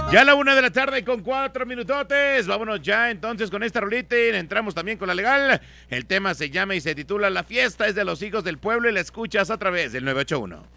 Ya a la 1 de la tarde con 4 minutotes. Vámonos ya entonces con esta rolita. Entramos también con la legal. El tema se llama y se titula La fiesta es de los hijos del pueblo y la escuchas a través del 981.